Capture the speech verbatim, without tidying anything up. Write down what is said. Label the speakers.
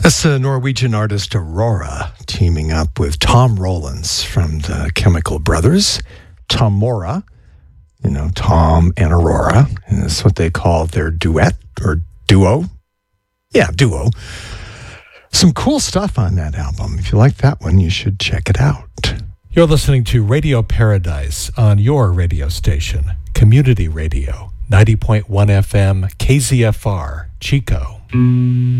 Speaker 1: That's the Norwegian artist Aurora teaming up with Tom Rollins from the Chemical Brothers. Tomora, you know, Tom and Aurora. And that's what they call their duet or duo. Yeah, duo. Some cool stuff on that album. If you like that one, you should check it out.
Speaker 2: You're listening to Radio Paradise on your radio station, Community Radio, ninety point one F M, K Z F R, Chico.